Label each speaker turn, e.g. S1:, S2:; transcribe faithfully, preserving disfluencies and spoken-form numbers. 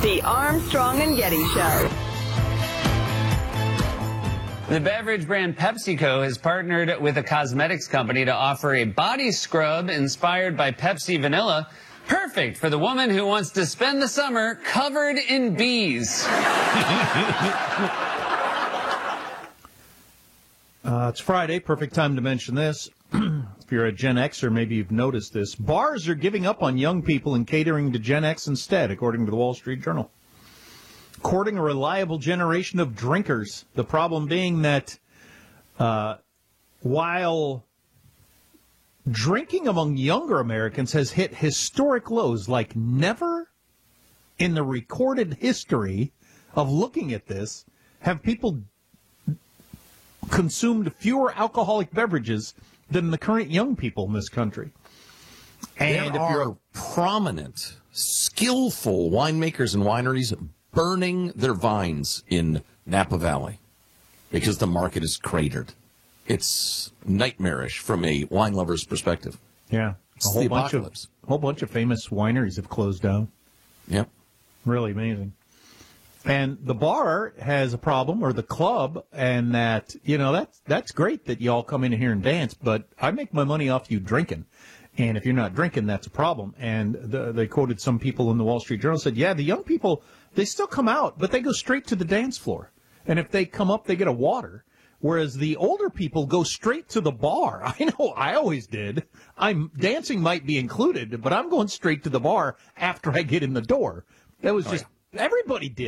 S1: The Armstrong and Getty Show.
S2: The beverage brand PepsiCo has partnered with a cosmetics company to offer a body scrub inspired by Pepsi Vanilla, perfect for the woman who wants to spend the summer covered in bees.
S3: Uh, it's Friday, perfect time to mention this. If you're a Gen Xer, maybe you've noticed this. Bars are giving up on young people and catering to Gen X instead, according to the Wall Street Journal. Courting a reliable generation of drinkers. The problem being that uh, while drinking among younger Americans has hit historic lows like never in the recorded history of looking at this, have people consumed fewer alcoholic beverages than the current young people in this country.
S4: And there
S3: if you're
S4: are prominent, skillful winemakers and wineries burning their vines in Napa Valley because the market is cratered. It's nightmarish from a wine lover's perspective.
S3: Yeah,
S4: It's
S3: a whole
S4: the
S3: bunch of
S4: apocalypse.
S3: a whole bunch of famous wineries have closed down.
S4: Yep.
S3: Really amazing. And the bar has a problem, or the club, and that, you know, that's that's great that you all come in here and dance, but I make my money off you drinking. And if you're not drinking, that's a problem. And the, they quoted some people in the Wall Street Journal, said, yeah, the young people, they still come out, but they go straight to the dance floor. And if they come up, they get a water. Whereas the older people go straight to the bar. I know, I always did. I'm dancing might be included, but I'm going straight to the bar after I get in the door. That was just, everybody did.